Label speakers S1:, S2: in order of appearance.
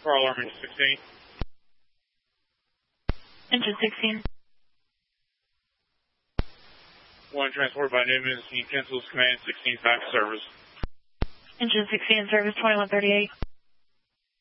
S1: Car alarm engine 16.
S2: Engine 16.
S1: One transport by Newman, he cancels command 16 back to service.
S2: Engine 16 in service 2138.